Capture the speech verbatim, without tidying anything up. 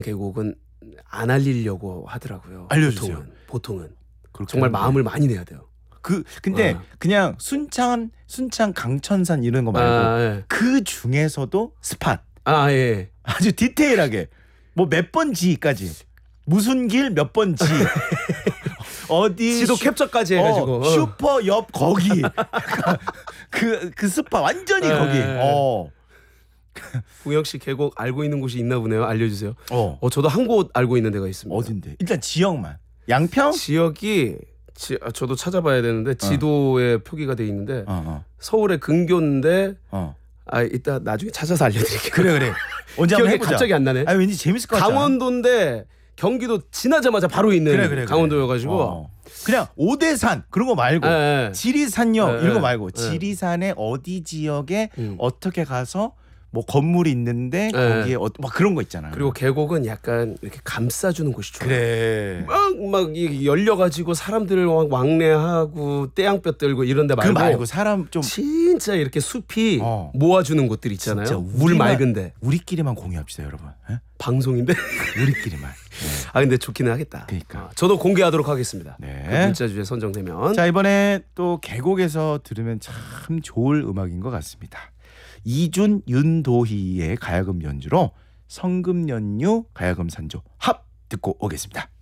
계곡은 안 알리려고 하더라고요. 알려주세요. 보통은, 보통은. 그렇게 정말 하는데. 마음을 많이 내야 돼요. 그 근데 어. 그냥 순창 순창 강천산 이런 거 말고 아, 예. 그 중에서도 스팟 아 예. 아주 디테일하게 뭐 몇 번 지까지 무슨 길 몇 번 지 어디 지도 슈- 캡처까지 해가지고. 어, 어. 슈퍼 옆 거기 그 그 스팟 완전히 예. 거기 어. 우영 씨 계곡 알고 있는 곳이 있나 보네요. 알려주세요. 어. 어 저도 한 곳 알고 있는 데가 있습니다. 어딘데 일단 지역만 양평 지역이 지, 아, 저도 찾아봐야 되는데 지도에 표기가 돼 있는데 어, 어, 서울의 근교인데 어. 아 이따 나중에 찾아서 알려드릴게요. 그래 그래 언제 한번 기억이 해보자. 갑자기 안 나네. 아 왠지 재밌을 것 같아. 강원도인데 경기도 지나자마자 바로 있는 그래, 그래, 그래. 강원도여가지고 어. 그냥 오대산 그런 거 말고 예, 예. 지리산역 예, 이런 거 예. 말고 예. 지리산의 어디 지역에 음. 어떻게 가서 뭐 건물이 있는데 예. 거기에 어, 막 그런 거 있잖아요. 그리고 계곡은 약간 이렇게 감싸주는 곳이 좋아요. 그래. 막막 열려가지고 사람들을 막 왕래하고 떼양볕 들고 이런데 그 말고, 말고 사람 좀 진짜 이렇게 숲이 어. 모아주는 곳들 있잖아요. 진짜 물 우리만- 맑은데 우리끼리만 공유합시다, 여러분. 예? 방송인데. 우리끼리만. 네. 아 근데 좋기는 하겠다. 그러니까. 어, 저도 공개하도록 하겠습니다. 네. 그 문자 주제 선정되면. 자 이번에 또 계곡에서 들으면 참 좋을 음악인 것 같습니다. 이준 윤도희의 가야금 연주로 성금연유 가야금 산조 합 듣고 오겠습니다.